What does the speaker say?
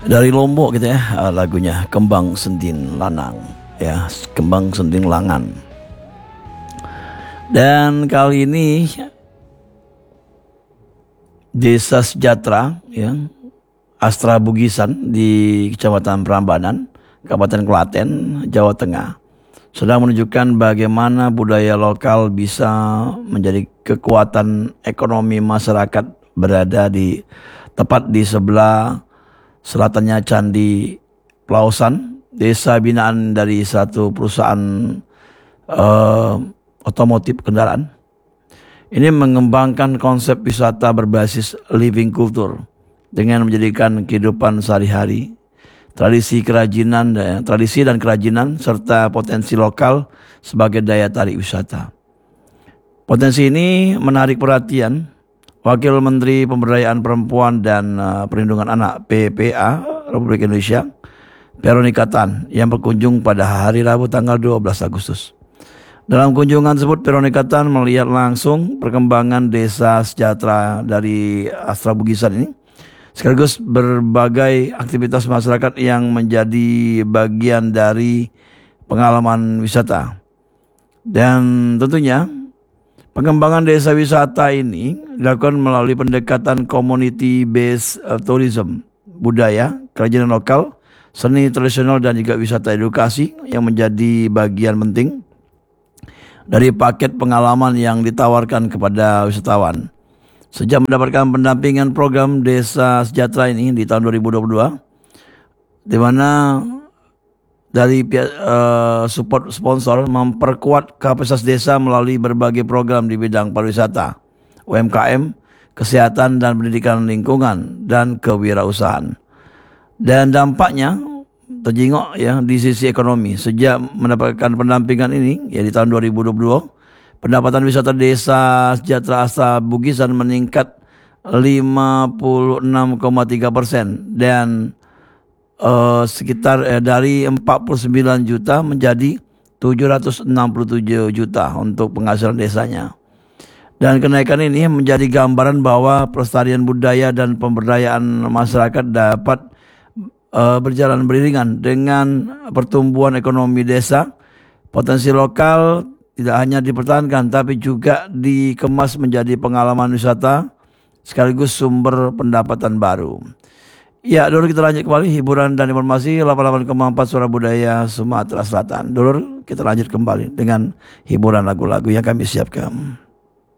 Dari Lombok gitu ya, lagunya Kembang Sentin Lanang ya, Kembang Sentin Langan. Dan kali ini Desa Sejahtera ya, Astra Bugisan di Kecamatan Prambanan, Kabupaten Klaten, Jawa Tengah, sedang menunjukkan bagaimana budaya lokal bisa menjadi kekuatan ekonomi masyarakat, berada di tepat di sebelah selatannya Candi Plausan, desa binaan dari satu perusahaan otomotif kendaraan. Ini mengembangkan konsep wisata berbasis living culture dengan menjadikan kehidupan sehari-hari, tradisi dan kerajinan serta potensi lokal sebagai daya tarik wisata. Potensi ini menarik perhatian Wakil Menteri Pemberdayaan Perempuan dan Perlindungan Anak PPA Republik Indonesia, Veronica Tan, yang berkunjung pada hari Rabu tanggal 12 Agustus. Dalam kunjungan tersebut, Veronica Tan melihat langsung perkembangan Desa Sejahtera dari Astra Bugisan ini, sekaligus berbagai aktivitas masyarakat yang menjadi bagian dari pengalaman wisata. Dan tentunya pengembangan desa wisata ini dilakukan melalui pendekatan community based tourism, budaya, kerajinan lokal, seni tradisional dan juga wisata edukasi yang menjadi bagian penting dari paket pengalaman yang ditawarkan kepada wisatawan. Sejak mendapatkan pendampingan program Desa Sejahtera ini di tahun 2022, di mana dari support sponsor memperkuat kapasitas desa melalui berbagai program di bidang pariwisata, UMKM, kesehatan dan pendidikan lingkungan, dan kewirausahaan. Dan dampaknya terjenguk ya di sisi ekonomi. Sejak mendapatkan pendampingan ini ya di tahun 2022, pendapatan wisata Desa Sejahtera Astra Bugisan meningkat 56,3% dan sekitar dari 49 juta menjadi 767 juta untuk penghasilan desanya. Dan kenaikan ini menjadi gambaran bahwa pelestarian budaya dan pemberdayaan masyarakat dapat berjalan beriringan dengan pertumbuhan ekonomi desa. Potensi lokal tidak hanya dipertahankan tapi juga dikemas menjadi pengalaman wisata sekaligus sumber pendapatan baru. Ya, dulu kita lanjut kembali hiburan dan informasi 88,4 Suara Budaya Sumatera Selatan. Dulu kita lanjut kembali dengan hiburan lagu-lagu yang kami siapkan.